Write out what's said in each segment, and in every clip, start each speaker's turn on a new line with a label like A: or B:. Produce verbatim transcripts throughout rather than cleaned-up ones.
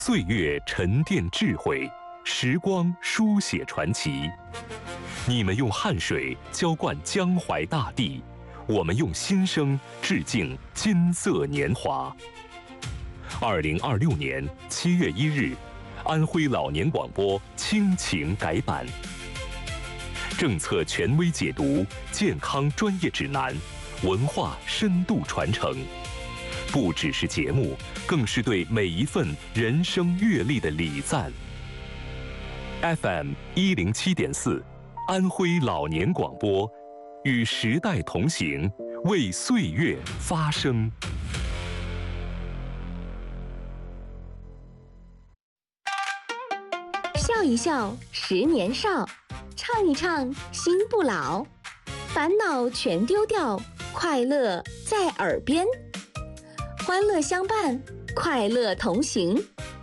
A: 岁月沉淀智慧，时光书写传奇。你们用汗水浇灌江淮大地，我们用心声致敬金色年华。二零二六年七月一日，安徽老年广播亲情改版，政策权威解读，健康专业指南，文化深度传承。不只是节目，更是对每一份人生阅历的礼赞。F M 一零七点四，安徽老年广播，与时代同行，为岁月发声。
B: 笑一笑，十年少；唱一唱，心不老。烦恼全丢掉，快乐在耳边。欢乐相伴，快乐同行。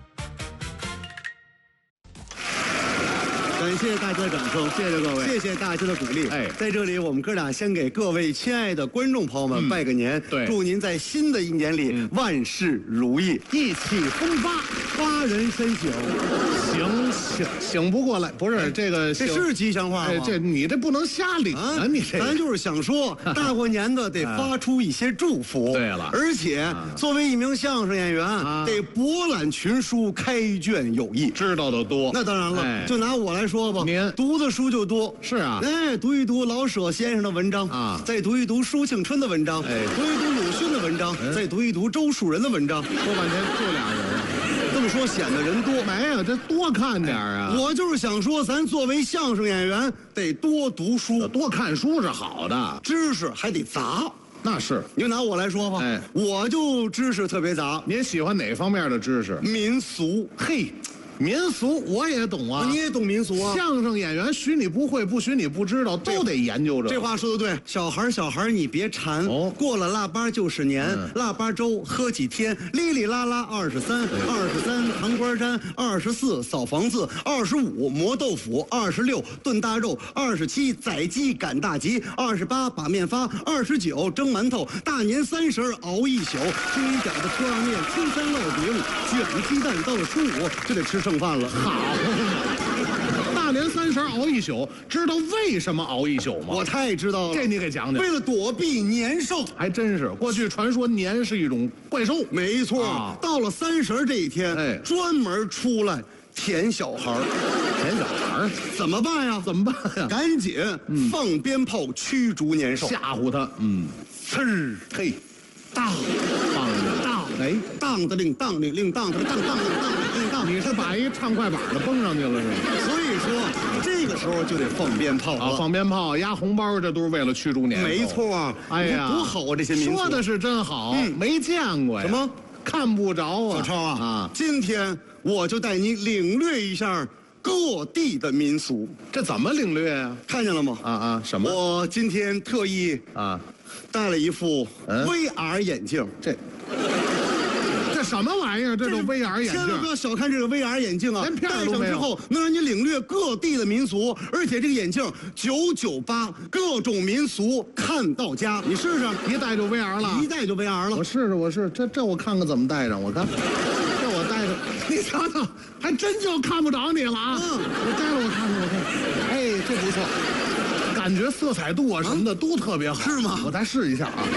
C: 感谢大家的掌声，
D: 谢谢各位，
C: 谢谢大家的鼓励。
D: 哎，
C: 在这里，我们哥俩先给各位亲爱的观众朋友们拜个年，
D: 对，
C: 祝您在新的一年里、嗯、万事如意，
D: 意气风发，
C: 发人深省。
D: 醒醒醒不过来，不是、哎、这个，
C: 这是吉祥话吗？
D: 哎，这你这不能瞎领啊！你这，
C: 咱就是想说，大过年的得发出一些祝福。
D: 对了，
C: 而且、啊、作为一名相声演员，啊、得博览群书，开卷有益，
D: 知道的多。
C: 那当然了，哎、就拿我来说吧，
D: 您
C: 读的书就多。
D: 是啊，
C: 哎，读一读老舍先生的文章
D: 啊，
C: 再读一读舒庆春的文章，哎，读一读鲁迅的文章，嗯、再读一读周树人的文章。
D: 说半天就俩人啊。
C: 这么说显得人多，
D: 没有，这多看点啊！
C: 我就是想说，咱作为相声演员，得多读书，
D: 多看书是好的，
C: 知识还得杂。
D: 那是，
C: 你就拿我来说吧，哎，我就知识特别杂。
D: 您喜欢哪方面的知识？
C: 民俗，
D: 嘿。民俗我也懂啊，
C: 你也懂民俗啊？
D: 相声演员许你不会，不许你不知道，都得研究着。
C: 这话说的对，小孩小孩你别馋哦。过了腊八就是年，嗯、腊八粥喝几天，哩哩啦啦二十三，二十三糖瓜粘，二十四扫房子，二十五磨豆腐，二十六炖大肉，二十七宰鸡赶大集，二十八把面发，二十九蒸馒头，大年三十熬一宿，吃一饺子，车上面，青山烙饼，卷鸡蛋，到了初五就得吃剩饭了。
D: 好，大年三十熬一宿，知道为什么熬一宿吗？
C: 我太知道了，
D: 这你给讲讲。
C: 为了躲避年兽，
D: 还真是。过去传说年是一种怪兽，
C: 没错。啊、到了三十这一天，哎，专门出来舔小孩
D: 舔小孩
C: 怎么办呀？
D: 怎么办呀？
C: 赶紧、嗯、放鞭炮驱逐年兽，
D: 吓唬他。嗯，
C: 呲儿嘿，当
D: 当
C: 当哎，当的令当令令当的当当令当令当。
D: 你是把一唱快板的蹦上去了是吗？
C: 所以说这个时候就得放鞭炮
D: 啊，放鞭炮、压红包，这都是为了驱逐年兽。
C: 没错，
D: 哎呀，
C: 多好啊！这些民俗
D: 说的是真好，嗯、没见过呀。
C: 什么？
D: 看不着啊！
C: 小超啊啊！今天我就带你领略一下各地的民俗。
D: 这怎么领略呀、啊？
C: 看见了吗？
D: 啊啊！什么？
C: 我今天特意
D: 啊
C: 戴了一副 V R 眼镜。
D: 嗯、这。这什么玩意儿？这是 V R 眼镜，
C: 千万不要小看这个 V R 眼镜啊！戴上之后能让你领略各地的民俗，而且这个眼镜九九八，各种民俗看到家。你试试，
D: 一戴就 V R 了，
C: 一戴就 V R 了。
D: 我试试，我试这这我看看怎么戴上，我看这我戴上，你瞧瞧，还真就看不着你了啊！嗯，我摘了我看看，我看，哎，这不错，感觉色彩度啊什么的、嗯、都特别好，
C: 是吗？
D: 我再试一下啊。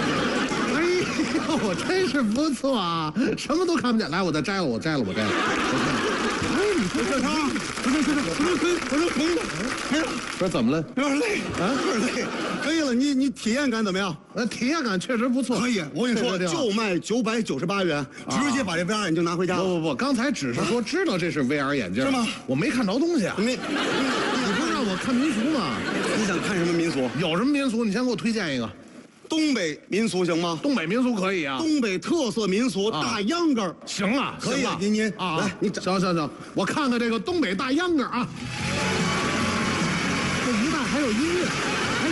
D: 我真是不错啊，什么都看不见。来，我再摘了，我摘了，我摘了。
C: 哎，你说这啥？我说这这，我说可以，我说可以了，可以了。
D: 说怎么了？
C: 有点累啊，有点累。可以了，你你体验感怎么样？
D: 呃，体验感确实不错。
C: 可以，我跟你说，就卖九百九十八元，直接把这 V R 眼镜拿回家。
D: 不不不，刚才只是说知道这是 V R 眼镜，
C: 是吗？
D: 我没看着东西啊。
C: 没，
D: 你不是让我看民俗吗？
C: 你想看什么民俗？
D: 有什么民俗？你先给我推荐一个。
C: 东北民俗行吗？
D: 东北民俗可以啊。
C: 东北特色民俗、啊、大秧歌
D: 行啊，
C: 可以啊。您您
D: 啊，
C: 来，你
D: 行行行，我看看这个东北大秧歌啊。这一带还有音乐，哎，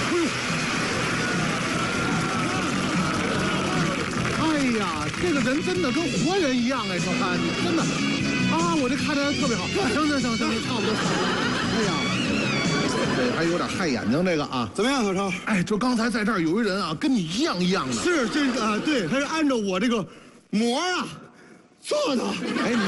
D: 哎呦，哎呀，这个人真的跟活人一样哎，小潘，真的啊，我这看着特别好。行行行行，差不多。哎呀。这还有点害眼睛，这个啊，
C: 怎么样，小超？
D: 哎，就刚才在这儿有一人啊，跟你一样一样的。
C: 是这个啊，对，他是按照我这个模啊做的。
D: 哎，你。